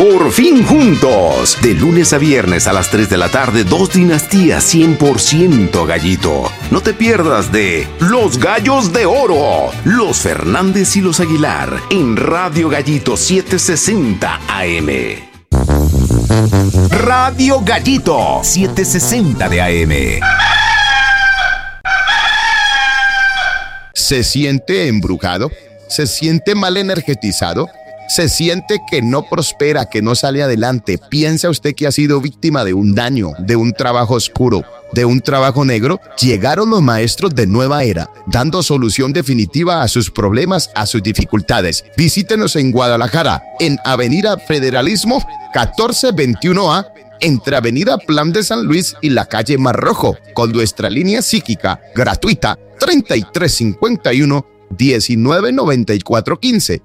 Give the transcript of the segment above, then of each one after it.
por fin juntos. De lunes a viernes a las 3 de la tarde, 2 dinastías 100% gallito. No te pierdas de Los Gallos de Oro, los Fernández y los Aguilar, en Radio Gallito 760 AM. Radio Gallito 760 de AM. ¿Se siente embrujado? ¿Se siente mal energetizado? ¿Se siente que no prospera, que no sale adelante? ¿Piensa usted que ha sido víctima de un daño, de un trabajo oscuro, de un trabajo negro? Llegaron los maestros de Nueva Era, dando solución definitiva a sus problemas, a sus dificultades. Visítenos en Guadalajara, en Avenida Federalismo 1421A, entre Avenida Plan de San Luis y la calle Mar Rojo, con nuestra línea psíquica gratuita 3351-199415.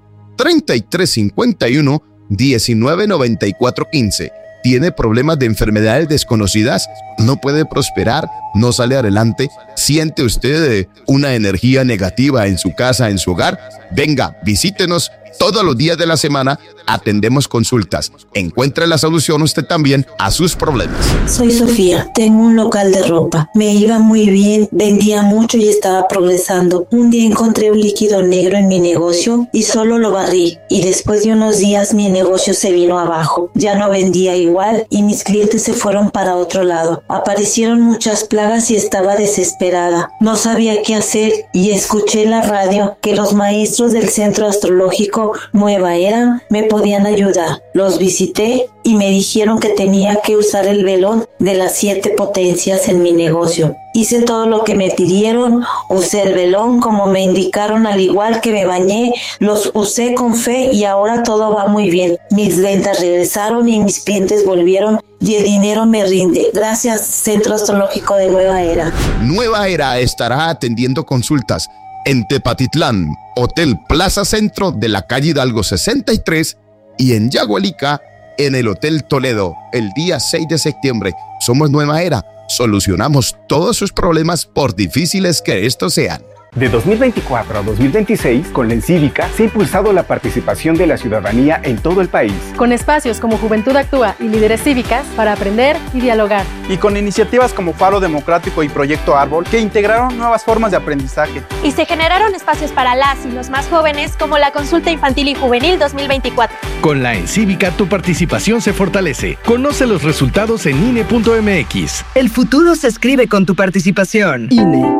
3351-199415. ¿Tiene problemas de enfermedades desconocidas? ¿No puede prosperar? ¿No sale adelante? ¿Siente usted una energía negativa en su casa, en su hogar? Venga, visítenos todos los días de la semana. Atendemos consultas. Encuentre la solución usted también a sus problemas. Soy Sofía, tengo un local de ropa. Me iba muy bien, vendía mucho y estaba progresando. Un día encontré un líquido negro en mi negocio y solo lo barrí. Y después de unos días mi negocio se vino abajo. Ya no vendía igual y mis clientes se fueron para otro lado. Aparecieron muchas plagas y estaba desesperada. No sabía qué hacer y escuché en la radio que los maestros del Centro Astrológico Nueva Era me podían ayudar. Los visité y me dijeron que tenía que usar el velón de las 7 potencias en mi negocio. Hice todo lo que me pidieron, usé el velón como me indicaron, al igual que me bañé, los usé con fe y ahora todo va muy bien. Mis ventas regresaron y mis clientes volvieron y el dinero me rinde. Gracias, Centro Astrológico de Nueva Era. Nueva Era estará atendiendo consultas en Tepatitlán, Hotel Plaza Centro de la calle Hidalgo 63 y en Yagualica, en el Hotel Toledo, el día 6 de septiembre. Somos Nueva Era. Solucionamos todos sus problemas, por difíciles que estos sean. De 2024 a 2026, con la Encívica se ha impulsado la participación de la ciudadanía en todo el país. Con espacios como Juventud Actúa y Líderes Cívicas para aprender y dialogar. Y con iniciativas como Faro Democrático y Proyecto Árbol, que integraron nuevas formas de aprendizaje. Y se generaron espacios para las y los más jóvenes, como la Consulta Infantil y Juvenil 2024. Con la Encívica tu participación se fortalece. Conoce los resultados en INE.mx. El futuro se escribe con tu participación. INE.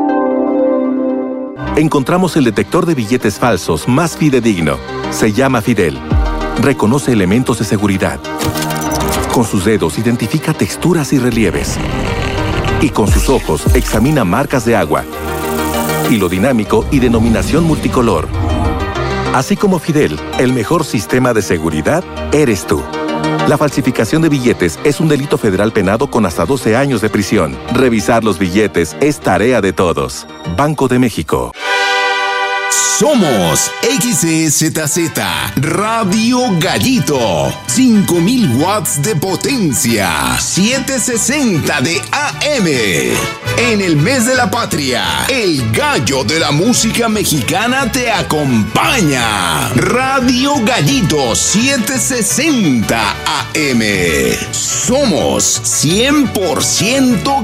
Encontramos el detector de billetes falsos más fidedigno. Se llama Fidel. Reconoce elementos de seguridad. Con sus dedos identifica texturas y relieves. Y con sus ojos examina marcas de agua, hilo dinámico y denominación multicolor. Así como Fidel, el mejor sistema de seguridad eres tú. La falsificación de billetes es un delito federal penado con hasta 12 años de prisión. Revisar los billetes es tarea de todos. Banco de México. Somos XEZZ Radio Gallito, 5000 watts de potencia, 760 de AM. En el mes de la patria, el gallo de la música mexicana te acompaña. Radio Gallito 760 AM. Somos 100%